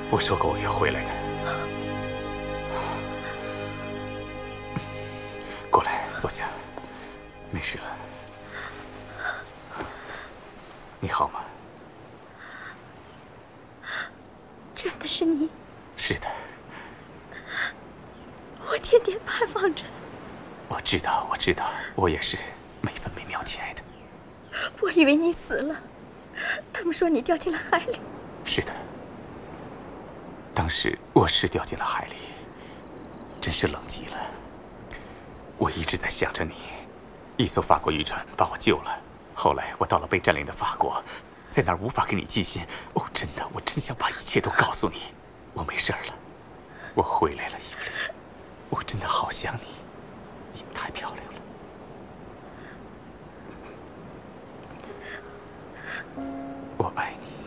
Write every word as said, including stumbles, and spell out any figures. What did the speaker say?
我说过我要回来的。过来，坐下。没事了。你好吗？ 真的是你？ 是的。 我天天盼望着。 我知道，我知道，我也是每分每秒，亲爱的。 我以为你死了，他们说你掉进了海里。 是的，当时我是掉进了海里，真是冷极了。我一直在想着你，一艘法国渔船把我救了。后来我到了被占领的法国，在那儿无法给你寄信。哦，真的，我真想把一切都告诉你。我没事了，我回来了，伊芙琳，我真的好想你，你太漂亮了，我爱你。